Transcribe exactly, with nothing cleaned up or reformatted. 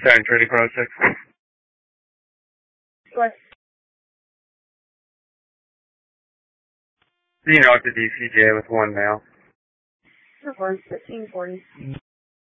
Saturn Trading Pro six. What? You know, to D C J with one male. Report fifteen forty.